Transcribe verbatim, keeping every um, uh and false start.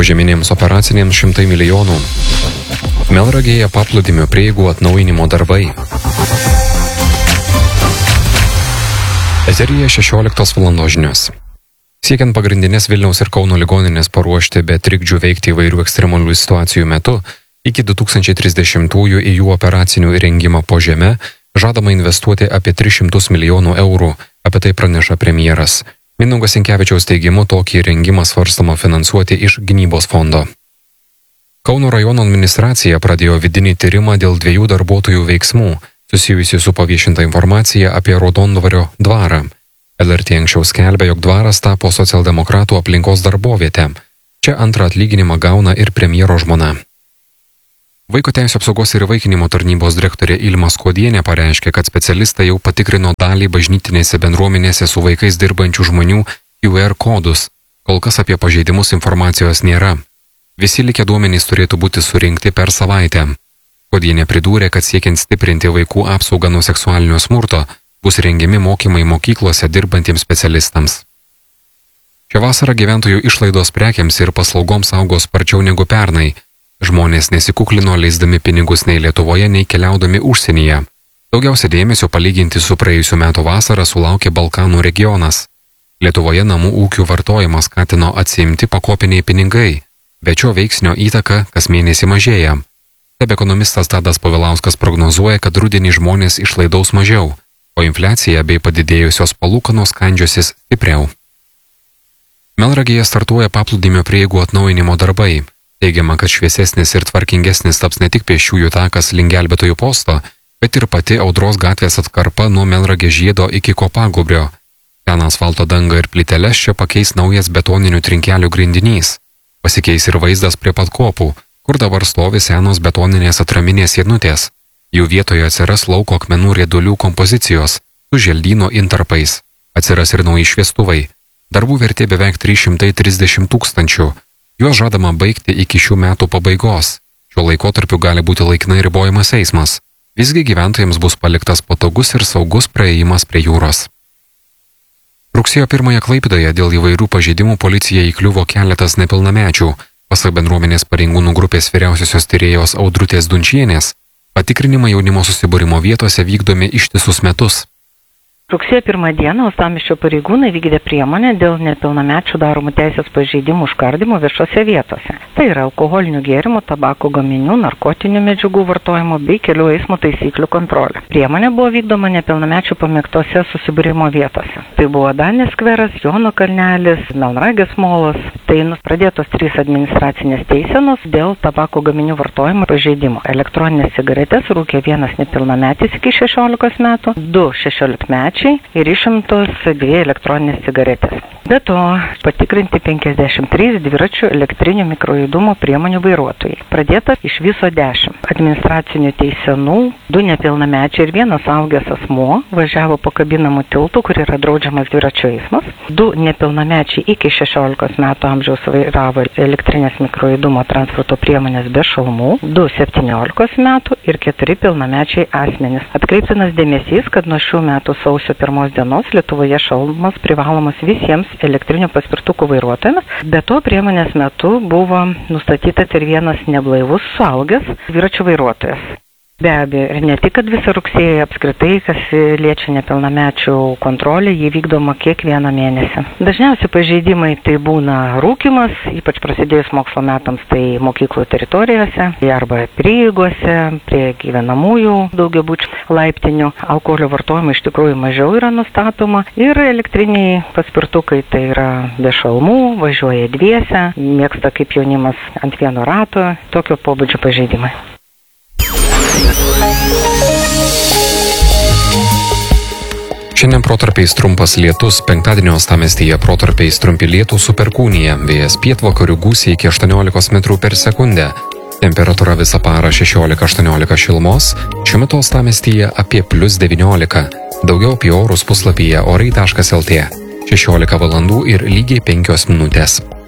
Požeminėms operacinėms šimtai milijonų. Melnragėje paplūdimio prieigų atnaujinimo darbai. Eteryje šešioliktos valandos žinios. Siekiant pagrindinės Vilniaus ir Kauno ligoninės paruošti be trikdžių veikti įvairių ekstremalių situacijų metu, iki du tūkstančiai trisdešimtųjų į jų operacinių įrengimą po žeme žadama investuoti apie tris šimtus milijonų eurų, apie tai praneša premjeras. Mindaugo Sinkevičiaus teigimu, tokį įrengimą svarstama finansuoti iš gynybos fondo. Kauno rajono administracija pradėjo vidinį tyrimą dėl dviejų darbuotojų veiksmų, susijusi su paviešinta informacija apie Raudondvario dvarą. L R T anksčiau skelbė, jog dvaras tapo socialdemokratų aplinkos darbovietė. Čia antrą atlyginimą gauna ir premjero žmona. Vaiko teisių apsaugos ir įvaikinimo tarnybos direktorė Ilma Skuodienė pareiškė, kad specialistai jau patikrino dalį bažnytinėse bendruomenėse su vaikais dirbančių žmonių Q R kodus. Kol kas apie pažeidimus informacijos nėra. Visi likę duomenys turėtų būti surinkti per savaitę. Skuodienė pridūrė, kad siekiant stiprinti vaikų apsaugą nuo seksualinio smurto, bus rengiami mokymai mokyklose dirbantiems specialistams. Šią vasarą gyventojų išlaidos prekiams ir paslaugoms augo sparčiau negu pernai. Žmonės nesikuklino leisdami pinigus nei Lietuvoje, nei keliaudami užsienyje. Daugiausia dėmesio palyginti su praėjusiu metu vasarą sulaukė Balkanų regionas. Lietuvoje namų ūkių vartojimą skatino atsiimti pakopiniai pinigai, bet šio veiksnio įtaka kas mėnesį mažėja. Taip ekonomistas Tadas Povilauskas prognozuoja, kad rudenį žmonės išlaidaus mažiau, o infliacija bei padidėjusios palūkanos kandžiosis stipriau. Melnragėje startuoja paplūdimio prieigų atnaujinimo darbai. Teigiama, kad šviesesnis ir tvarkingesnis taps ne tik pėsčiųjų takas link gelbėtojų posto, bet ir pati Audros gatvės atkarpa nuo Melnragės žiedo iki Kopagūbrio. Ten asfalto dangą ir plyteles čia pakeis naujas betoninių trinkelių grindinys. Pasikeis ir vaizdas prie pat kopų, kur dabar stovi senos betoninės atraminės sienutės. Jų vietoje atsiras lauko akmenų riedulių kompozicijos su želdyno intarpais. Atsiras ir nauji šviestuvai. Darbų vertė beveik trys šimtai trisdešimt tūkstančių. Juos žadama baigti iki šių metų pabaigos. Šiuo laikotarpiu gali būti laikinai ribojamas eismas. Visgi gyventojams bus paliktas patogus ir saugus praėjimas prie jūros. Rugsėjo pirmąją Klaipėdoje dėl įvairių pažeidimų policija įkliuvo keletas nepilnamečių. Pasak bendruomenės pareigūnų grupės vyriausiosios tyrėjos Audrutės Dunčienės, patikrinimai jaunimo susibūrimo vietose vykdomi ištisus metus. Rugsėjo pirmą dieną uostamiesčio pareigūnai vykdė priemonę dėl nepilnamečių daromų teisės pažeidimų užkardimo viešose vietose. Tai yra alkoholinių gėrimų, tabako gaminių, narkotinių medžiagų vartojimo bei kelių eismo taisyklių kontrolė. Priemonė buvo vykdoma nepilnamečių pamėgtose susibūrimo vietose. Tai buvo Danės skveras, Jono kalnelis, Melnragės molas. Tai pradėtos trys administracinės teisenos dėl tabako gaminių vartojimo pažeidimo. Elektroninės cigaretės rūkė vienas nepilnametis iki šešiolikos metų, du šešiolikmečiai ir išimtos dvi elektroninės cigaretės. Be to, patikrinti penkiasdešimt trys dviračių elektrinių mikrojudumo priemonių vairuotojai. Pradėta iš viso dešimt administracinių teisenų, du nepilnamečiai ir vienas suaugęs asmuo važiavo po kabinamų tiltų, kur yra draudžiamas dviračių eismas. Du nepilnamečiai iki šešiolikos metų amžiaus vairavo elektrinės mikrojudumo transporto priemonės be šalmų, du septyniolikos metų ir keturi pilnamečiai asmenys. Atkreiptinas dėmesys, kad nuo šių metų sausio pirmos dienos Lietuvoje šalmas privalomas visiems elektrinių paspirtukų vairuotojams. Be to priemonės metu buvo nustatytas ir vienas neblaivus suaugęs dviračių vairuotojas. Be abejo, ir ne tik, kad visą rugsėjį apskritai, kas liečia nepilnamečių kontrolę, jį vykdoma kiekvieną mėnesį. Dažniausiai pažeidimai tai būna rūkymas, ypač prasidėjus mokslo metams, tai mokyklų teritorijose arba prieigose, prie gyvenamųjų daugiabučių laiptinių. Alkoholio vartojimo iš tikrųjų mažiau yra nustatoma ir elektriniai paspirtukai tai yra be šalmų, važiuoja dviese, mėgsta kaip jaunimas ant vieno rato, tokio pobūdžio pažeidimai. Šiandien protarpiais trumpas lietus, penktadienio uostamiestyje protarpiais trumpi lietūs su perkūnija, vėjas pietvakarių gūsiai iki aštuoniolikos metrų per sekundę. Temperatūra visą parą šešiolika aštuoniolika šilumos, šiuo metu uostamiestyje apie plius devyniolika. Daugiau apie orus puslapyje orai taškas lt. šešiolika valandų ir lygiai penkios minutės.